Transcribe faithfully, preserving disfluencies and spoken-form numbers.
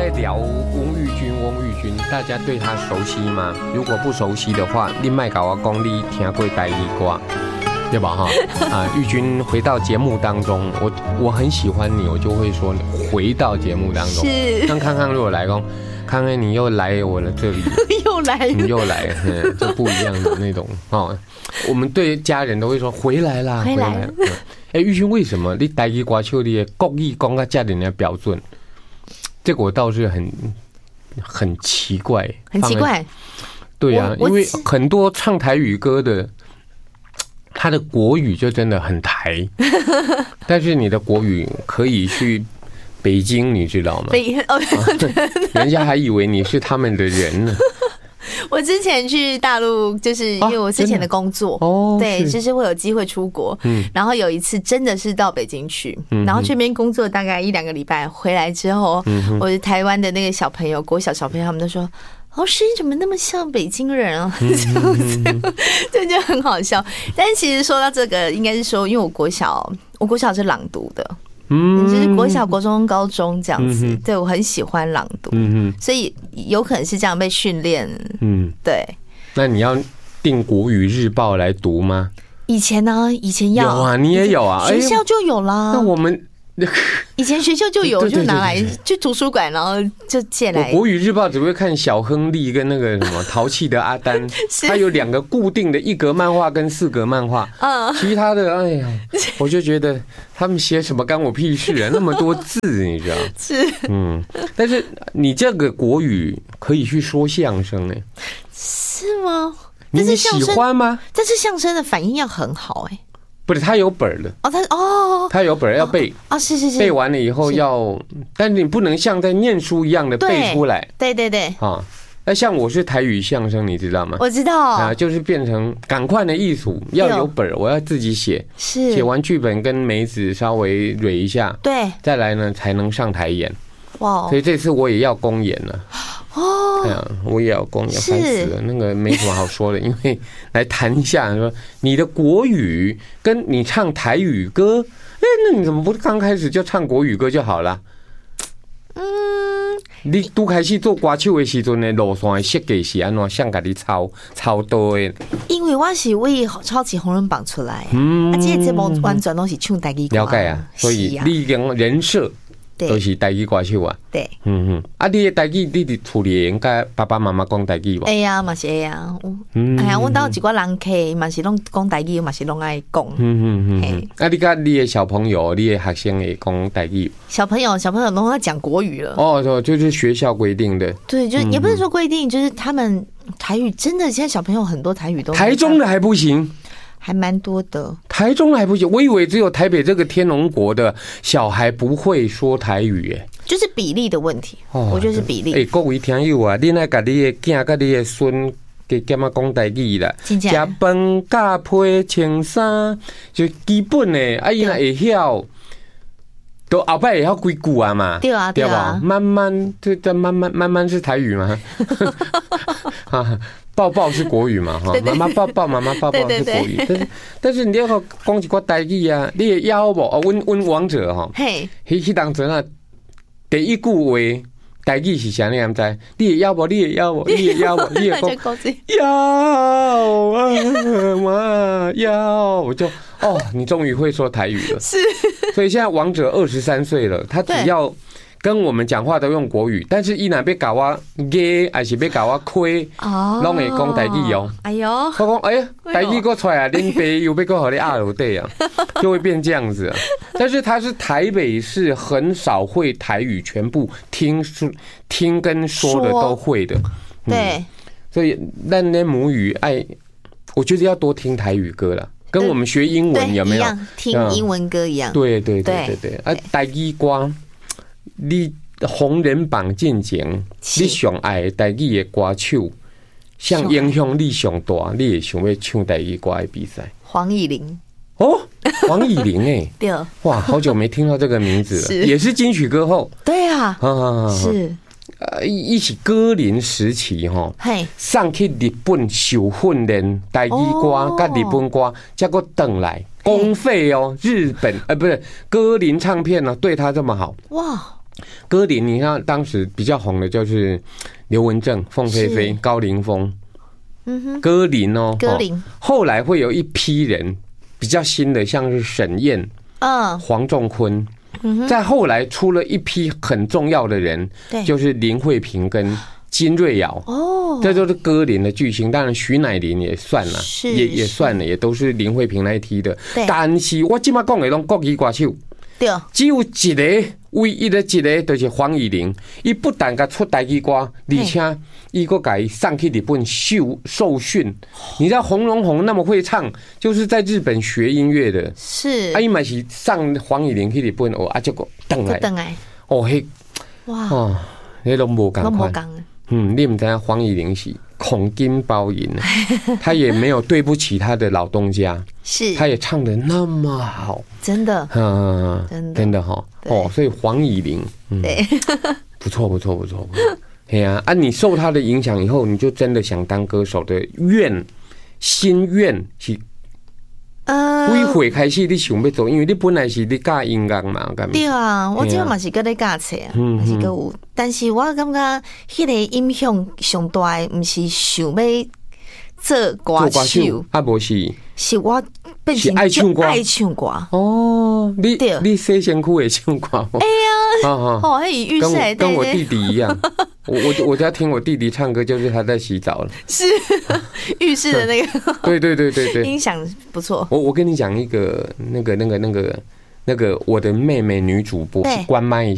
在聊翁玉君，翁玉君，大家对他熟悉吗？如果不熟悉的话，你莫跟我讲你听过台语歌，对吧？哈啊，玉君回到节目当中，我我很喜欢你，我就会说回到节目当中。 是。 那康康如果来讲，康康你又来我的这里， 又来， 你又来，嗯，就不一样的那种哦。我们对家人都会说回来啦， 回来了。 哎，玉君为什么你台语歌曲你的国语讲到这样的标准？这个我倒是很很奇怪， 很奇怪。 对啊，因为很多唱台语歌的，他的国语就真的很台，但是你的国语可以去北京，你知道吗？ 北哦， 人家还以为你是他们的人呢。 我之前去大陆，就是因为我之前的工作，哦，对，就是会有机会出国，嗯，然后有一次真的是到北京去，嗯，然后去那边工作大概一两个礼拜，回来之后，嗯，我台湾的那个小朋友，国小小朋友，他们都说。老师，你怎么那么像北京人啊？这就很好笑。但是其实说到这个，应该是说，因为我国小，我国小是朗读的，嗯，就是国小、国中、高中这样子。对，我很喜欢朗读，嗯，所以有可能是这样被训练。嗯，对。那你要订国语日报来读吗？ 以前呢，以前要有啊，你也有啊， 学校就有啦。 那我们。 以前学校就有，就拿来去图书馆，然后就借来。 我国语日报只会看小亨利跟那个什么淘气的阿丹，他有两个固定的一格漫画跟四格漫画，嗯，其他的哎呀，我就觉得他们写什么干我屁事啊，那么多字，你知道？ 是， 嗯，但是你这个国语可以去说相声呢？ 是吗？ 你喜欢吗？ 但是相声的反应要很好哎。 不是，他有本的哦，他哦， 他有本要背啊，是是是， 背完了以后要，但你不能像在念书一样的背出来， 对对对， 啊，那像我是台语相声，你知道吗？ 我知道啊，就是变成赶快的艺术，要有本，我要自己写， 是写完剧本跟梅子稍微蕊一下， 对， 再来呢才能上台演， 哇， 所以这次我也要公演了。哦，对啊，我也要公演，烦死了，那个没什么好说的，因为来谈一下，说你的国语跟你唱台语歌，哎，那你怎么不刚开始就唱国语歌就好了？嗯，你拄开始做歌手的时阵的路线的设计是安怎？想给你抄抄多的？ 因为我是为超级红人榜出来，嗯，啊，这个节目完全都是唱台语歌， 了解啊，所以你用人设。都是台语歌手啊， 对， 嗯嗯，啊，你的台语你伫厝里应该爸爸妈妈讲台语无？ 会啊，嘛是会啊，嗯，哎呀，阮兜有一寡人客嘛是拢讲台语，嘛是拢爱讲，嗯嗯嗯，啊，你甲你的小朋友、你的学生会讲台语？ 小朋友，小朋友拢要讲国语了。 哦，就是学校规定的。 对，就也不是说规定，就是他们台语真的，现在小朋友很多台语都。 台中的还不行。 还蛮多的， 台中还不行，我以为只有台北这个天龙国的小孩不会说台语，哎， 就是比例的问题，哦、我觉得是比例。 哎，各位听友啊，你来甲你的囝、甲你的孙，给干嘛讲台语啦？食饭、加被、穿衫，就基本的，啊，伊若会晓，都后摆会晓几句啊嘛？ 对啊，对啊， 慢慢，这这慢慢慢慢是台语吗？啊。抱抱是国语嘛？哈，妈妈抱抱，妈妈抱抱是国语。但是，但是你要讲一寡台语啊，你会晓无？哦，阮阮王者哈，嘿，迄迄当阵啊，第一句话台语是啥？你敢知？你会晓无？你会晓无？你会晓无？你会讲要啊妈要，我就哦，你终于会说台语了。 是， 所以现在王者二十三岁了，他只要。跟我们讲话都用国语，但是伊若要搞我耶，还是要搞我亏，拢会讲台语哦。哎呦，我讲哎呀，台语过出来啊，恁爸又要过好你二楼对啊，就会变这样子。但是他是台北市很少会台语，全部听说听跟说的都会的。 对， 所以咱的母语爱，我觉得要多听台语歌了。跟我们学英文有没有？ 听英文歌一样。 对对对对对，啊，台语歌。你红人榜进前，你上爱的台语的歌手，像影响力上大，你会想要唱台语歌的比赛？ 黄以玲哦，黄以玲哎， 对， 哇，好久没听到这个名字了，也是金曲歌后， 对啊，啊是， 呃，一起歌林时期哈，上去日本受训练台语歌，甲日本歌，结果回来。公费哦，日本呃不是歌林唱片呢、哦，对他这么好哇， 歌林，你看当时比较红的就是刘文正、凤飞飞、高凌风。嗯哼，歌林哦， 歌林。 后来会有一批人比较新的，像是沈燕、嗯，黄仲坤。嗯，再后来出了一批很重要的人，对，就是林慧萍跟金瑞瑶。哦，这都是歌林的巨星。当然，徐乃麟也算了，也也算了，也都是林慧萍那一批的。但是我今麦讲的拢国语歌手。对，只有一个唯一的一个就是黄乙玲，伊不但甲出台语歌，而且伊个甲伊上去日本受受训。你知道洪荣宏那么会唱，就是在日本学音乐的。是，啊，伊嘛是上黄乙玲去日本哦，啊，结果等来，等来，哦嘿，哇，哦，迄拢无共款。嗯，你唔知道黄乙玲是孔金包银，他也没有对不起他的老东家，是，他也唱得那么好，真的，嗯，真的，真的哈，哦，所以黄乙玲，嗯，对，不错，不错，不错，不错，哎呀，啊，你受他的影响以后，你就真的想当歌手的愿心愿是。呃，几岁开始你想要做？因为你本来是你教音乐嘛，对啊，我这嘛是跟你教册啊，嘛是跟有，但是我感觉迄个影响上大的，不是想要做歌手，啊，不是，是我本身爱唱歌，爱唱歌。哦，你你洗身躯会唱歌？哎呀，哦，迄浴室跟我弟弟一样。我我我家听我弟弟唱歌，就是他在洗澡了。是浴室的那个，对对对对对，音响不错。我我跟你讲一个那个那个那个那个我的妹妹女主播，关麦。